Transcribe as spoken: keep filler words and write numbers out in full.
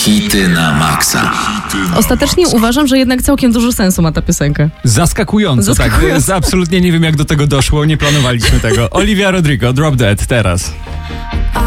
Hity na maksa. Ostatecznie uważam, że jednak całkiem dużo sensu ma ta piosenka. Zaskakująco, Zaskakująco. tak. Absolutnie nie wiem, jak do tego doszło, nie planowaliśmy tego. Olivia Rodrigo, Drop Dead, teraz.